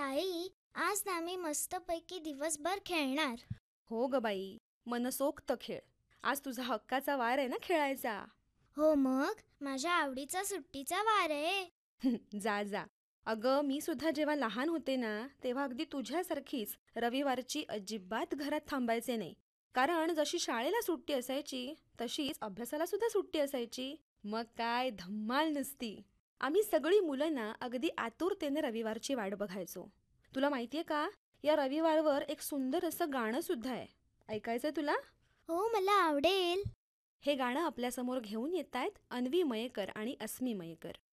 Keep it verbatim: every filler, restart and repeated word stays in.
आई, आज ना आम्ही मस्तपैकी दिवसभर खेळणार. हो ग बाई, मनसोक्त खेळ. आज तुझा हक्काचा वार आहे ना खेळायचा. हो मग, माझ्या आवडीचा सुट्टीचा वार आहे. जा जा. अगं मी सुद्धा जेव्हा लहान होते ना तेव्हा अगदी तुझ्यासारखीच रविवारची अजिबात घरात थांबायचे नाही. कारण जशी शाळेला सुट्टी असायची तशीच अभ्यासाला सुद्धा सुट्टी असायची. मग काय धम्माल नसती. आम्ही सगळी मुलं ना अगदी आतुरतेने रविवारची वाट बघायचो. तुला माहितीये का, या रविवारवर एक सुंदर असं गाणं सुद्धा आहे. ऐकायचंय तुला? हो, मला आवडेल. हे गाणं आपल्यासमोर घेऊन येत आहेत अन्वी मयेकर आणि अस्मी मयेकर.